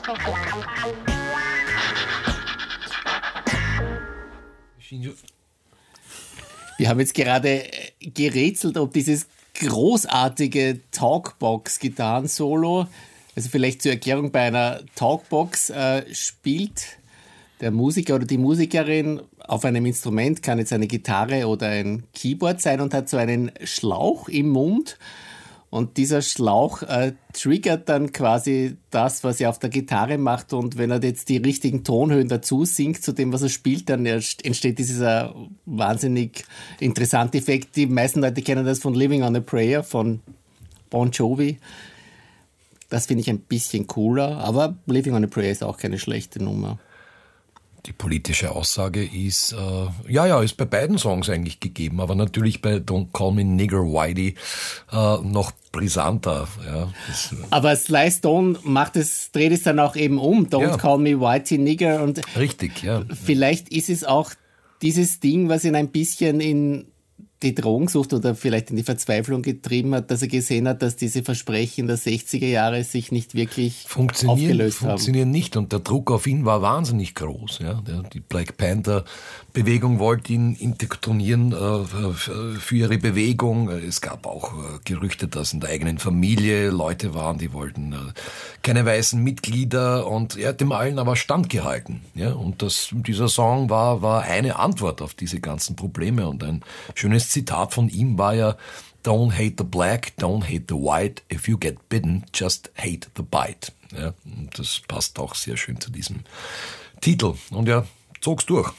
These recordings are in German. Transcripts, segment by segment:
Wir haben jetzt gerade gerätselt, ob dieses großartige Talkbox-Gitarren-Solo, also vielleicht zur Erklärung, bei einer Talkbox spielt der Musiker oder die Musikerin auf einem Instrument, kann jetzt eine Gitarre oder ein Keyboard sein, und hat so einen Schlauch im Mund. Und dieser Schlauch triggert dann quasi das, was er auf der Gitarre macht. Und wenn er jetzt die richtigen Tonhöhen dazu singt zu dem, was er spielt, dann entsteht dieser wahnsinnig interessante Effekt. Die meisten Leute kennen das von Living on a Prayer von Bon Jovi. Das finde ich ein bisschen cooler, aber Living on a Prayer ist auch keine schlechte Nummer. Die politische Aussage ist, ist bei beiden Songs eigentlich gegeben, aber natürlich bei Don't Call Me Nigger Whitey noch brisanter. Ja. Aber Sly Stone dreht es dann auch eben um, Don't Call Me Whitey Nigger. Und richtig, ja. Vielleicht ist es auch dieses Ding, was ihn ein bisschen in die Drogensucht oder vielleicht in die Verzweiflung getrieben hat, dass er gesehen hat, dass diese Versprechen der 60er Jahre sich nicht wirklich aufgelöst haben. Funktionieren nicht, und der Druck auf ihn war wahnsinnig groß. Ja. Die Black Panther-Bewegung wollte ihn interdiktionieren für ihre Bewegung. Es gab auch Gerüchte, dass in der eigenen Familie Leute waren, die wollten keine weißen Mitglieder, und er hat dem allen aber standgehalten. Ja. Und dieser Song war eine Antwort auf diese ganzen Probleme, und ein schönes Zitat von ihm war ja: Don't hate the black, don't hate the white. If you get bitten, just hate the bite. Ja, und das passt auch sehr schön zu diesem Titel. Und er zog's durch.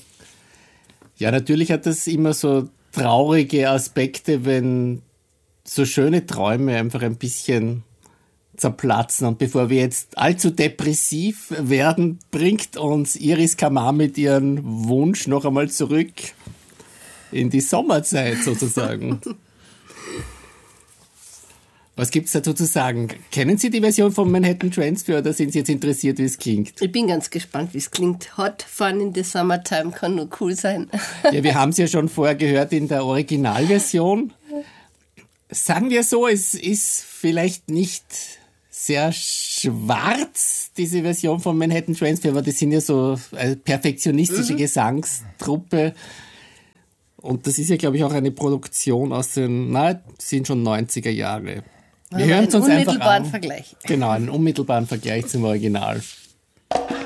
Ja, natürlich hat das immer so traurige Aspekte, wenn so schöne Träume einfach ein bisschen zerplatzen. Und bevor wir jetzt allzu depressiv werden, bringt uns Iris Kamar mit ihrem Wunsch noch einmal zurück in die Sommerzeit sozusagen. Was gibt's dazu zu sagen? Kennen Sie die Version von Manhattan Transfer, oder sind Sie jetzt interessiert, wie es klingt? Ich bin ganz gespannt, wie es klingt. Hot Fun in the Summertime kann nur cool sein. Ja, wir haben es ja schon vorher gehört in der Originalversion. Sagen wir so, es ist vielleicht nicht sehr schwarz, diese Version von Manhattan Transfer, aber das sind ja so eine perfektionistische Gesangstruppe. Und das ist ja, glaube ich, auch eine Produktion aus sind schon 90er Jahre. Wir hören es uns einfach an. Einen unmittelbaren Vergleich. Genau, einen unmittelbaren Vergleich zum Original.